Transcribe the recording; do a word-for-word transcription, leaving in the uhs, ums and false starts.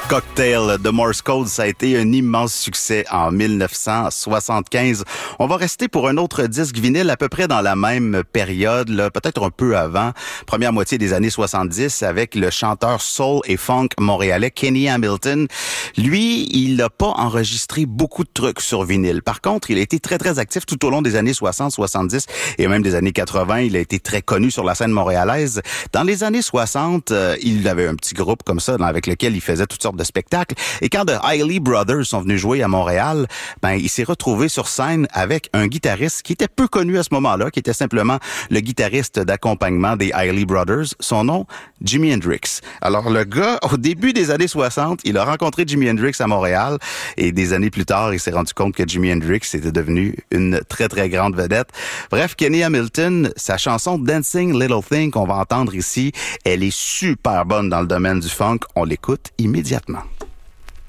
Cocktail de Morse Code, ça a été un immense succès en mille neuf cent soixante-quinze. On va rester pour un autre disque vinyle à peu près dans la même période, là, peut-être un peu avant, première moitié des années soixante-dix, avec le chanteur soul et funk montréalais Kenny Hamilton. Lui, il n'a pas enregistré beaucoup de trucs sur vinyle. Par contre, il a été très, très actif tout au long des années soixante, soixante-dix et même des années quatre-vingts. Il a été très connu sur la scène montréalaise. Dans les années soixante, euh, il avait un petit groupe comme ça, dans, avec lequel il faisait toutes sortes de spectacles. Et quand The Isley Brothers sont venus jouer à Montréal, ben il s'est retrouvé sur scène avec un guitariste qui était peu connu à ce moment-là, qui était simplement le guitariste d'accompagnement des Isley Brothers. Son nom, Jimi Hendrix. Alors le gars, au début des années soixante, il a rencontré Jimi Hendrix à Montréal et des années plus tard, il s'est rendu compte que Jimi Hendrix était devenu une très très grande vedette. Bref, Kenny Hamilton, sa chanson Dancing Little Thing qu'on va entendre ici, elle est super bonne dans le domaine du funk. On l'écoute immédiatement.